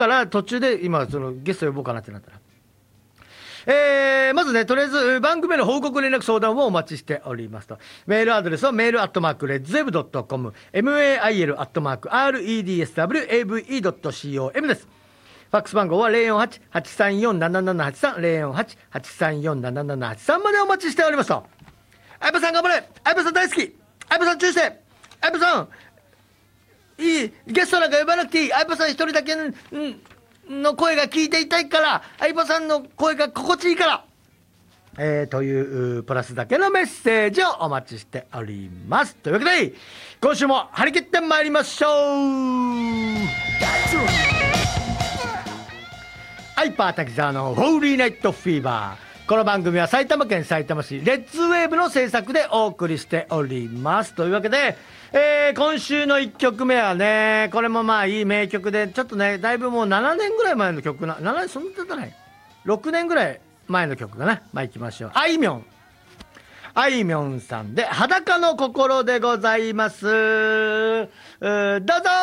から途中で今そのゲスト呼ぼうかなってなったら、まずね、とりあえず番組の報告連絡相談をお待ちしておりますと。メールアドレスはメールアットマークレッツウェブドットコム、mail アットマーク redswave.com です。ファックス番号は 048-834-7783 048-834-7783 までお待ちしておりますと。相葉さん頑張れ、相葉さん大好き、相葉さん注して相葉さんいい、ゲストなんか呼ばなくていい、相葉さん一人だけの声が聞いていたいから、相葉さんの声が心地いいから、というプラスだけのメッセージをお待ちしております。というわけで今週も張り切ってまいりましょう。ハイパー滝沢のホーリーナイトフィーバー。この番組は埼玉県さいたま市レッツウェーブの制作でお送りしております。というわけで、今週の1曲目はね、これもまあいい名曲で、ちょっとねだいぶもう7年ぐらい前の曲な、7年そんな経たない、6年ぐらい前の曲かな。まあ行きましょう。あいみょんさんで裸の心でございます。どうぞ。